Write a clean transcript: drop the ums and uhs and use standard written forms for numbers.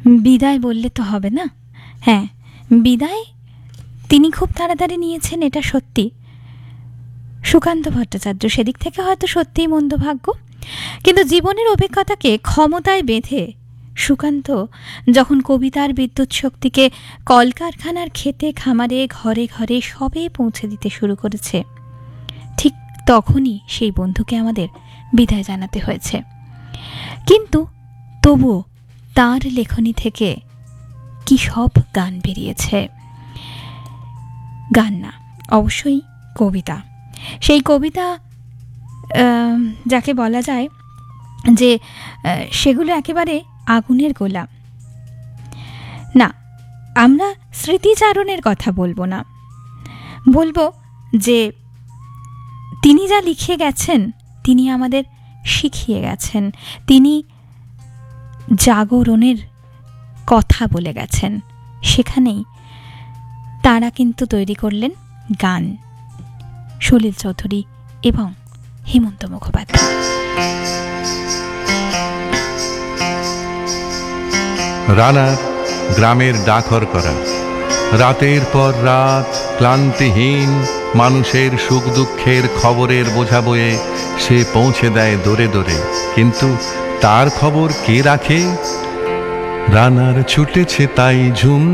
বিদায় বললে তো হবে না। হ্যাঁ, বিদায় তিনি খুব তাড়াতাড়ি নিয়েছেন, এটা সত্যি। সুকান্ত ভট্টাচার্য সেদিক থেকে হয়তো সত্যিই মন্দভাগ্য, কিন্তু জীবনের অভিজ্ঞতাকে ক্ষমতায় বেঁধে সুকান্ত যখন কবিতার বিদ্যুৎ শক্তিকে কলকারখানার খেতে খামারে ঘরে ঘরে সবে পৌঁছে দিতে শুরু করেছে, ঠিক তখনই সেই বন্ধুকে আমাদের বিদায় জানাতে হয়েছে। কিন্তু তবুও তার লেখনী থেকে কি সব গান বেরিয়েছে। গান না, অবশ্যই কবিতা। সেই কবিতা যাকে বলা যায় যে সেগুলো একেবারে আগুনের গোলা। না, আমরা স্মৃতিচারণের কথা বলবো না, বলবো যে তিনি যা লিখে গেছেন তিনি আমাদের শিখিয়ে গেছেন, তিনি জাগরণের কথা বলে গেছেন। সেখানেই তারা কিন্তু তৈরি করলেন গান, সলিল চৌধুরী এবং হেমন্ত মুখোপাধ্যায়। রানার গ্রামের ডাকর করা, রাতের পর রাত ক্লান্তিহীন মানুষের সুখ দুঃখের খবরের বোঝা বয়ে সে পৌঁছে দেয় দোরে দোরে। কিন্তু তার খবর কে রাখে? রানার ছুটেছে তাই ঝুম